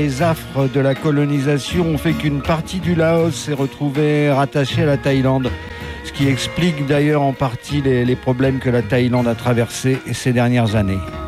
Les affres de la colonisation ont fait qu'une partie du Laos s'est retrouvée rattachée à la Thaïlande, ce qui explique d'ailleurs en partie les problèmes que la Thaïlande a traversés ces dernières années.